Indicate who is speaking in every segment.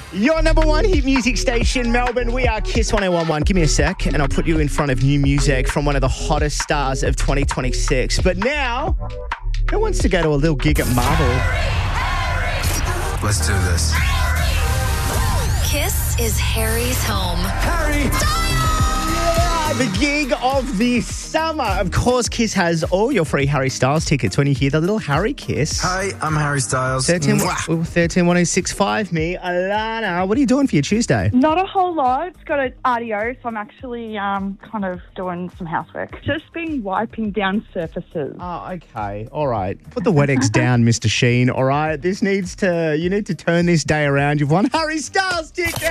Speaker 1: Your number one hit music station, Melbourne. We are Kiss 1011. Give me a sec and I'll put you in front of new music from one of the hottest stars of 2026. But now, who wants to go to a little gig at Marvel?
Speaker 2: Let's do this.
Speaker 3: Kiss is Harry's home.
Speaker 2: Harry!
Speaker 1: The gig of the summer. Of course, Kiss has all your free Harry Styles tickets when you hear the little Harry kiss.
Speaker 2: Hi, I'm Harry Styles.
Speaker 1: 131065 me. Alana, what are you doing for your Tuesday?
Speaker 4: Not a whole lot. It's got an RDO, so I'm actually kind of doing some housework. Just been wiping down surfaces.
Speaker 1: Oh, okay. All right. Put the wet eggs down, Mr. Sheen. All right. You need to turn this day around. You've won Harry Styles tickets.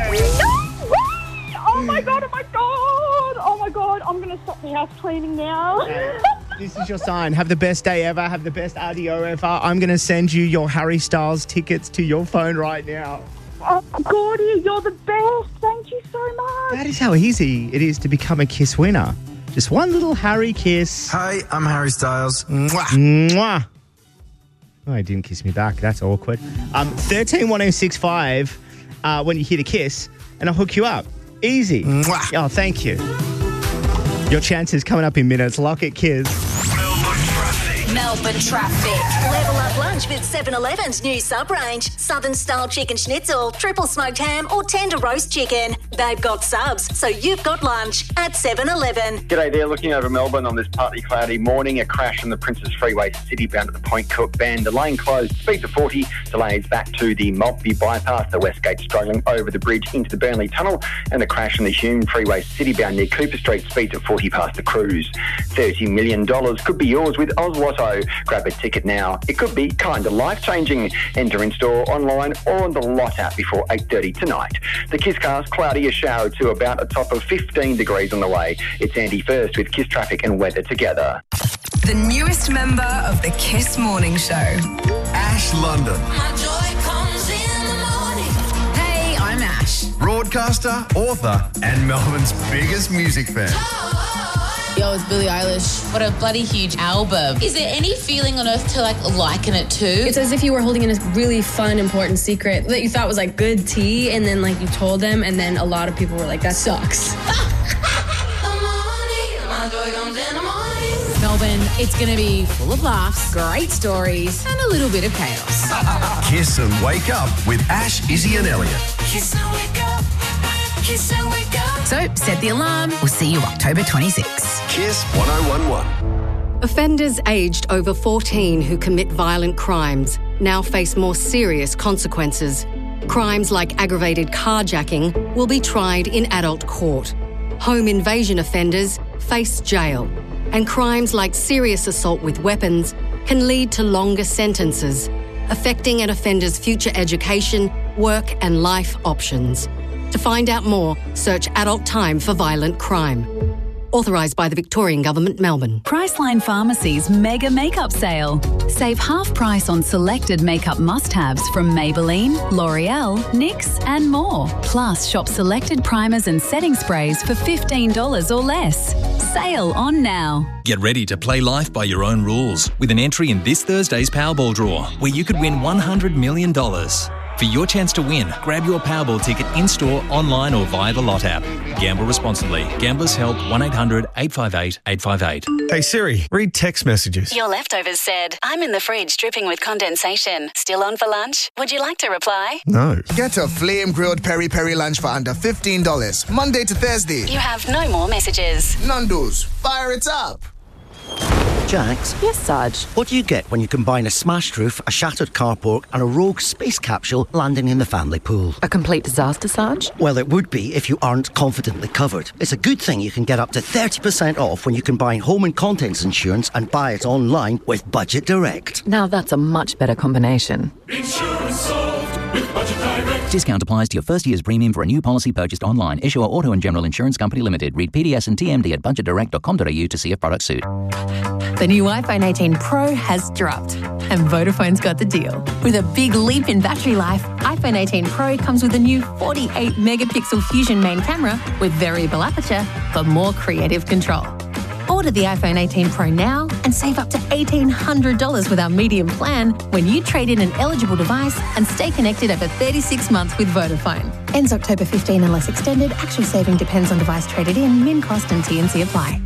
Speaker 4: Oh my God, oh my God, oh my God. I'm going to stop the house cleaning now.
Speaker 1: This is your sign. Have the best day ever. Have the best RDO ever. I'm going to send you your Harry Styles tickets to your phone right now.
Speaker 4: Oh, Gordy, you're the best. Thank you so much.
Speaker 1: That is how easy it is to become a Kiss winner. Just one little Harry kiss.
Speaker 2: Hi, I'm Harry Styles.
Speaker 1: Mwah. Oh, he didn't kiss me back. That's awkward. 131065 when you hear the kiss, and I'll hook you up. Easy.
Speaker 2: Mwah.
Speaker 1: Oh, thank you. Your chances coming up in minutes. Lock it, kids.
Speaker 3: Melbourne traffic.
Speaker 5: Level up lunch with 7-Eleven's new sub-range. Southern-style chicken schnitzel, triple smoked ham or tender roast chicken. They've got subs, so you've got lunch at 7-Eleven.
Speaker 6: G'day there, looking over Melbourne on this partly cloudy morning. A crash on the Princes Freeway City bound at the Point Cook Band. The lane closed, speed to 40. Delays back to the Maltby bypass. The Westgate struggling over the bridge into the Burnley Tunnel. And the crash on the Hume Freeway City bound near Cooper Street, speed to 40 past the Cruise. $30 million could be yours with Oz Lotto. Grab a ticket now. It could be kind of life-changing. Enter in store, online or on the Lot app before 8:30 tonight. The Kisscast, cloudy, a shower to about a top of 15 degrees on the way. It's Andy first with Kiss traffic and weather together.
Speaker 7: The newest member of the Kiss Morning Show.
Speaker 2: Ash London.
Speaker 3: My joy comes in the morning.
Speaker 7: Hey, I'm Ash.
Speaker 2: Broadcaster, author, and Melbourne's biggest music fan.
Speaker 8: Yo, it's Billie Eilish. What a bloody huge album. Is there any feeling on earth to liken it to?
Speaker 9: It's as if you were holding in a really fun, important secret that you thought was good tea, and then you told them, and then a lot of people were like, that sucks.
Speaker 8: Melbourne, it's going to be full of laughs, great stories, and a little bit of chaos.
Speaker 2: Kiss and Wake Up with Ash, Izzy and Elliot.
Speaker 3: Kiss and wake up. Kiss and wake up.
Speaker 7: So set the alarm. We'll see you October 26.
Speaker 2: Kiss 1011.
Speaker 10: Offenders aged over 14 who commit violent crimes now face more serious consequences. Crimes like aggravated carjacking will be tried in adult court. Home invasion offenders face jail. And crimes like serious assault with weapons can lead to longer sentences, affecting an offender's future education, work and life options. To find out more, search Adult Time for Violent Crime. Authorised by the Victorian Government, Melbourne.
Speaker 11: Priceline Pharmacy's Mega Makeup Sale. Save half price on selected makeup must-haves from Maybelline, L'Oreal, NYX and more. Plus, shop selected primers and setting sprays for $15 or less. Sale on now.
Speaker 12: Get ready to play life by your own rules with an entry in this Thursday's Powerball draw, where you could win $100 million. For your chance to win, grab your Powerball ticket in-store, online or via the Lot app. Gamble responsibly. Gamblers Help 1-800-858-858.
Speaker 13: Hey Siri, read text messages.
Speaker 5: Your leftovers said, I'm in the fridge dripping with condensation. Still on for lunch? Would you like to reply?
Speaker 13: No.
Speaker 14: Get a flame grilled peri-peri lunch for under $15. Monday to Thursday.
Speaker 5: You have no more messages.
Speaker 14: Nando's, fire it up.
Speaker 15: Jax?
Speaker 16: Yes, Sarge?
Speaker 15: What do you get when you combine a smashed roof, a shattered carport and a rogue space capsule landing in the family pool?
Speaker 16: A complete disaster, Sarge?
Speaker 15: Well, it would be if you aren't confidently covered. It's a good thing you can get up to 30% off when you combine home and contents insurance and buy it online with Budget Direct.
Speaker 16: Now that's a much better combination.
Speaker 17: Insurance solved with Budget Direct.
Speaker 18: Discount applies to your first year's premium for a new policy purchased online. Issuer Auto and General Insurance Company Limited. Read PDS and TMD at budgetdirect.com.au to see if products suit.
Speaker 19: The new iPhone 18 Pro has dropped, and Vodafone's got the deal. With a big leap in battery life, iPhone 18 Pro comes with a new 48-megapixel Fusion main camera with variable aperture for more creative control. Order the iPhone 18 Pro now and save up to $1,800 with our medium plan when you trade in an eligible device and stay connected over 36 months with Vodafone. Ends October 15 unless extended. Actual saving depends on device traded in. Min cost and T&C apply.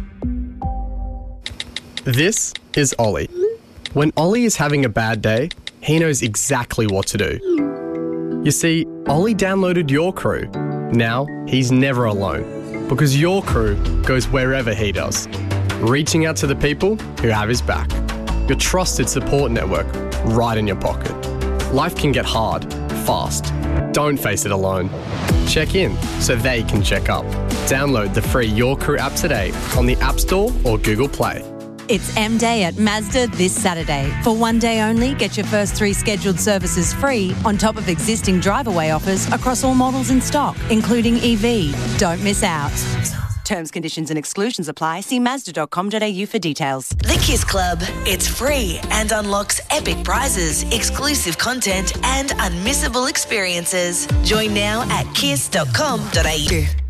Speaker 20: This is Ollie. When Ollie is having a bad day, he knows exactly what to do. You see, Ollie downloaded Your Crew. Now he's never alone because Your Crew goes wherever he does, reaching out to the people who have his back. Your trusted support network right in your pocket. Life can get hard, fast. Don't face it alone. Check in so they can check up. Download the free Your Crew app today on the App Store or Google Play.
Speaker 21: It's M-Day at Mazda this Saturday. For one day only, get your first 3 scheduled services free on top of existing drive-away offers across all models in stock, including EV. Don't miss out. Terms, conditions and exclusions apply. See Mazda.com.au for details.
Speaker 22: The Kiss Club. It's free and unlocks epic prizes, exclusive content and unmissable experiences. Join now at kiss.com.au.